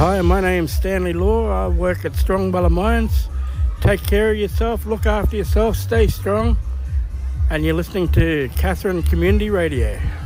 Hi, my name's Stanley Law. I work at Strongbulla Mines. Take care of yourself, look after yourself, stay strong. And you're listening to Katherine Community Radio.